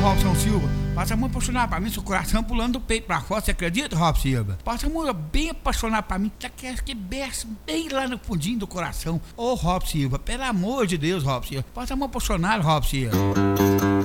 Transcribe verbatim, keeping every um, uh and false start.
Robson Silva. Passa a mão apaixonada pra mim, seu coração pulando do peito pra fora, você acredita, Robson Silva? Passa a mão bem apaixonada pra mim, que quer que desce bem lá no fundinho do coração. Ô, Robson Silva, pelo amor de Deus, Robson Silva. Passa a mão apaixonada, Robson Silva.